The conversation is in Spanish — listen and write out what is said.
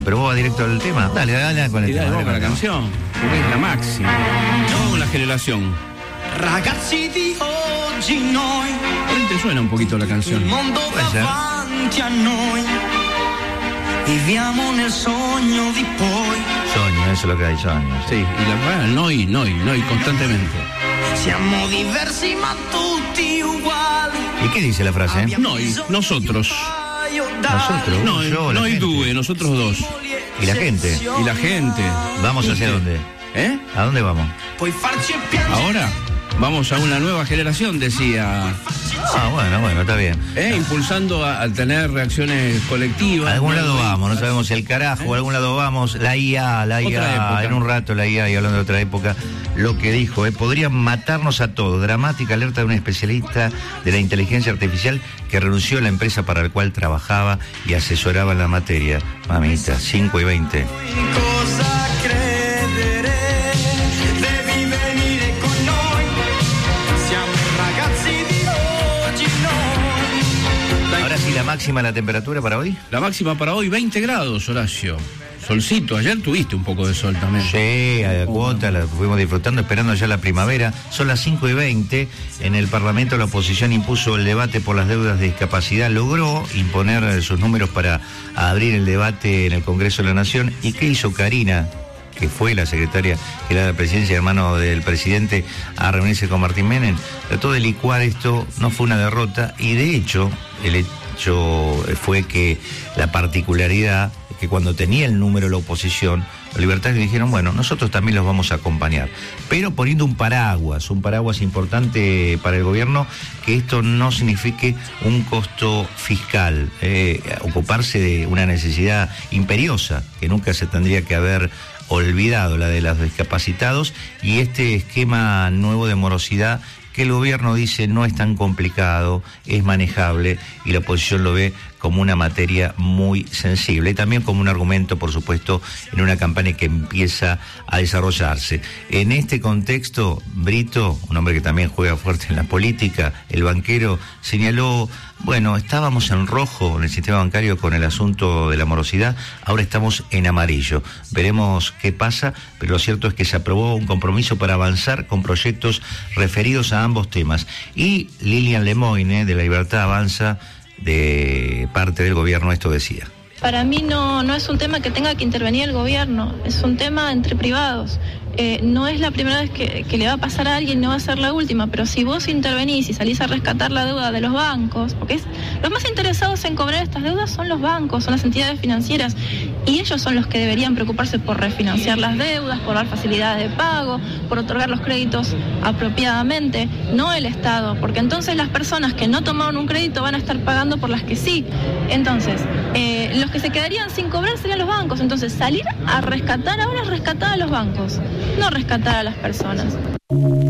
Pero vos vas directo al tema. Dale con el tema. Vamos con la canción, porque es la máxima. Vamos con la generación. Ragazzi di oggi noi. Te suena un poquito la canción. Il mondo davanti a noi. Viviamo nel sogno di poi. Soño, eso es lo que hay, soño. Sí, y la palabra noi, constantemente. Siamo diversi ma tutti uguali. ¿Y qué dice la frase? Noi, nosotros. Nosotros, No, yo, no la y gente. tú, nosotros dos. ¿Y la gente? Y la gente. ¿Vamos hacia dónde? ¿Eh? ¿A dónde vamos? Puoi farci piangere. Ahora vamos a una nueva generación, decía. Bueno, está bien. Impulsando a tener reacciones colectivas. A algún lado vamos, no sabemos si al carajo, a algún lado vamos. La IA, época. en un rato la IA, y hablando de otra época, lo que dijo, podrían matarnos a todos. Dramática alerta de un especialista de la inteligencia artificial que renunció a la empresa para la cual trabajaba y asesoraba en la materia. Mamita, 5:20. Cosa credere? Devi venire con noi. Siamo ragazzi di oggi noi. Ahora sí, la máxima la temperatura para hoy. La máxima para hoy, 20 grados, Horacio. Solcito, ayer tuviste un poco de sol también. Sí, a la cuota, la fuimos disfrutando, esperando ya la primavera. Son las 5:20. En el Parlamento la oposición impuso el debate por las deudas de discapacidad. Logró imponer sus números para abrir el debate en el Congreso de la Nación. ¿Y qué hizo Karina, que fue la secretaria que era la presidencia, hermano del presidente, a reunirse con Martín Menem? Trató de licuar esto, no fue una derrota, y de hecho, el hecho fue que la particularidad que cuando tenía el número la oposición, los libertarios dijeron, bueno, nosotros también los vamos a acompañar, pero poniendo un paraguas importante para el gobierno, que esto no signifique un costo fiscal, ocuparse de una necesidad imperiosa que nunca se tendría que haber olvidado, la de los discapacitados, y este esquema nuevo de morosidad que el gobierno dice no es tan complicado, es manejable, y la oposición lo ve como una materia muy sensible y también como un argumento, por supuesto, en una campaña que empieza a desarrollarse. En este contexto, Brito, un hombre que también juega fuerte en la política, el banquero, señaló, bueno, estábamos en rojo en el sistema bancario con el asunto de la morosidad, ahora estamos en amarillo. Veremos qué pasa, pero lo cierto es que se aprobó un compromiso para avanzar con proyectos referidos a ambos temas. Y Lilian Lemoyne, de La Libertad Avanza, de parte del gobierno, esto decía. Para mí no es un tema que tenga que intervenir el gobierno, es un tema entre privados. No es la primera vez que le va a pasar a alguien, no va a ser la última, pero si vos intervenís y salís a rescatar la deuda de los bancos, porque los más interesados en cobrar estas deudas son los bancos, son las entidades financieras, y ellos son los que deberían preocuparse por refinanciar las deudas, por dar facilidades de pago, por otorgar los créditos apropiadamente, no el Estado, porque entonces las personas que no tomaron un crédito van a estar pagando por las que sí. Entonces, los que se quedarían sin cobrar serían los bancos. Entonces, salir a rescatar ahora es rescatar a los bancos, no rescatar a las personas.